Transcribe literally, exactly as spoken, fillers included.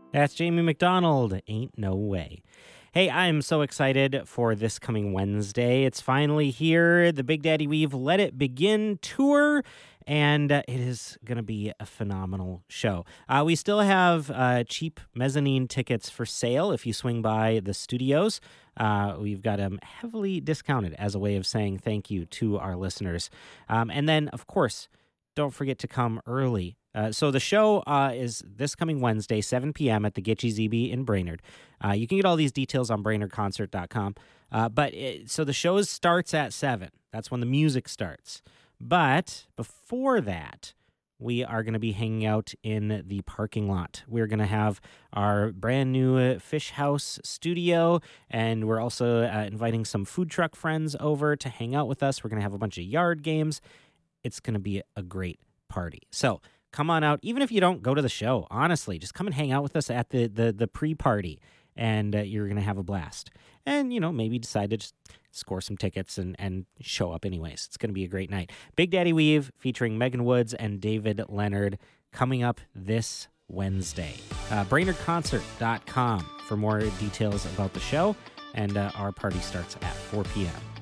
That's Jamie McDonald. Ain't no way. Hey, I'm so excited for this coming Wednesday. It's finally here. The Big Daddy Weave Let It Begin tour, and uh, it is going to be a phenomenal show. Uh, we still have uh, cheap mezzanine tickets for sale if you swing by the studios. Uh, we've got them heavily discounted as a way of saying thank you to our listeners. Um, and then, of course, don't forget to come early. Uh, so the show uh, is this coming Wednesday, seven p.m. at the Gitchy Z B in Brainerd. Uh, you can get all these details on brainerd concert dot com. Uh, but it, so the show starts at seven. That's when the music starts. But before that, we are going to be hanging out in the parking lot. We're going to have our brand new uh, Fish House studio, and we're also uh, inviting some food truck friends over to hang out with us. We're going to have a bunch of yard games. It's going to be a great party. So come on out, even if you don't go to the show. Honestly, just come and hang out with us at the the, the pre-party, and uh, you're going to have a blast. And, you know, maybe decide to just score some tickets and, and show up anyways. It's going to be a great night. Big Daddy Weave featuring Megan Woods and David Leonard coming up this Wednesday. Uh, brainerd concert dot com for more details about the show, and uh, our party starts at four p.m.